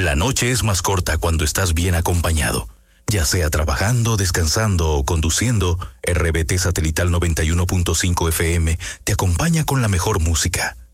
La noche es más corta cuando estás bien acompañado. Ya sea trabajando, descansando o conduciendo, RBT Satelital 91.5 FM te acompaña con la mejor música.